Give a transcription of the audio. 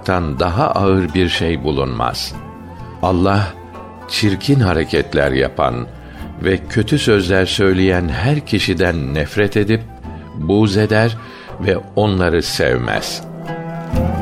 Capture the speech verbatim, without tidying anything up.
olmaktan daha ağır bir şey bulunmaz. Allah, çirkin hareketler yapan ve kötü sözler söyleyen her kişiden nefret edip buğz eder ve onları sevmez.